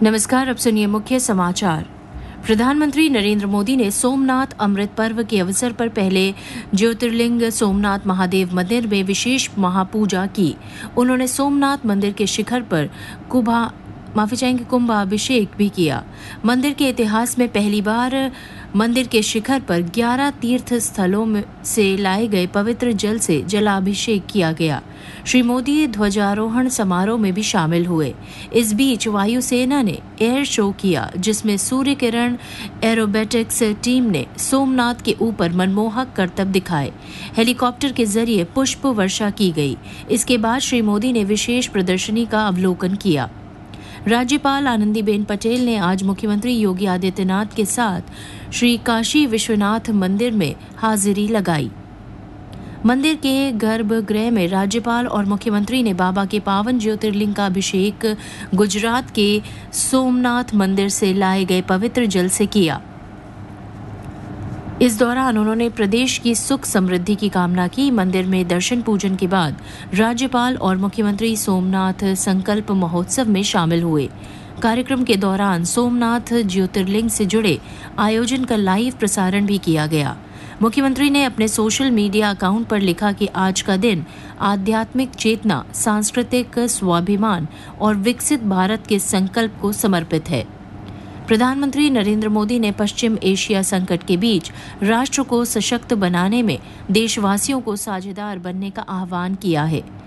नमस्कार, अब सुनिए मुख्य समाचार। प्रधानमंत्री नरेंद्र मोदी ने सोमनाथ अमृत पर्व के अवसर पर पहले ज्योतिर्लिंग सोमनाथ महादेव मंदिर में विशेष महापूजा की। उन्होंने सोमनाथ मंदिर के शिखर पर कुंभाभिषेक भी किया। मंदिर के इतिहास में पहली बार मंदिर के शिखर पर 11 तीर्थ स्थलों से लाए गए पवित्र जल से जलाभिषेक किया गया। श्री मोदी ध्वजारोहण समारोह में भी शामिल हुए। इस बीच वायुसेना ने एयर शो किया, जिसमें सूर्य किरण एरोबेटिक्स टीम ने सोमनाथ के ऊपर मनमोहक करतब दिखाए। हेलीकॉप्टर के जरिए पुष्प वर्षा की गई। इसके बाद श्री मोदी ने विशेष प्रदर्शनी का अवलोकन किया। राज्यपाल आनंदीबेन पटेल ने आज मुख्यमंत्री योगी आदित्यनाथ के साथ श्री काशी विश्वनाथ मंदिर में हाजिरी लगाई। मंदिर के गर्भगृह में राज्यपाल और मुख्यमंत्री ने बाबा के पावन ज्योतिर्लिंग का अभिषेक गुजरात के सोमनाथ मंदिर से लाए गए पवित्र जल से किया। इस दौरान उन्होंने प्रदेश की सुख समृद्धि की कामना की। मंदिर में दर्शन पूजन के बाद राज्यपाल और मुख्यमंत्री सोमनाथ संकल्प महोत्सव में शामिल हुए। कार्यक्रम के दौरान सोमनाथ ज्योतिर्लिंग से जुड़े आयोजन का लाइव प्रसारण भी किया गया। मुख्यमंत्री ने अपने सोशल मीडिया अकाउंट पर लिखा कि आज का दिन आध्यात्मिक चेतना, सांस्कृतिक स्वाभिमान और विकसित भारत के संकल्प को समर्पित है। प्रधानमंत्री नरेंद्र मोदी ने पश्चिम एशिया संकट के बीच राष्ट्र को सशक्त बनाने में देशवासियों को साझेदार बनने का आह्वान किया है।